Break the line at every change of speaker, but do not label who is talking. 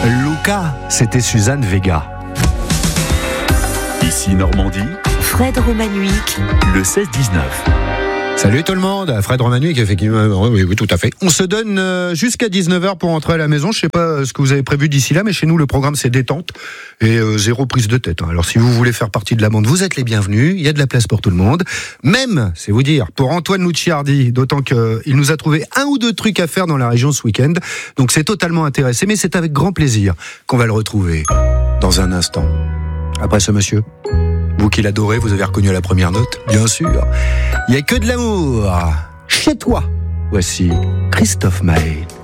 Luca, c'était Suzanne Vega.
Ici Normandie,
Fred Romanuic,
le 16-19.
Salut tout le monde, Fred Romanuic, effectivement, oui, tout à fait. On se donne jusqu'à 19h pour rentrer à la maison. Je sais pas ce que vous avez prévu d'ici là, mais chez nous, le programme, c'est détente et zéro prise de tête. Alors, si vous voulez faire partie de la bande, vous êtes les bienvenus. Il y a de la place pour tout le monde. Même, c'est vous dire, pour Antoine Lucciardi, d'autant qu'il nous a trouvé un ou deux trucs à faire dans la région ce week-end. Donc, c'est totalement intéressé, mais c'est avec grand plaisir qu'on va le retrouver dans un instant. Après ce monsieur, vous qui l'adorez, vous avez reconnu la première note, bien sûr. Il n'y a que de l'amour chez toi. Voici Christophe Maé.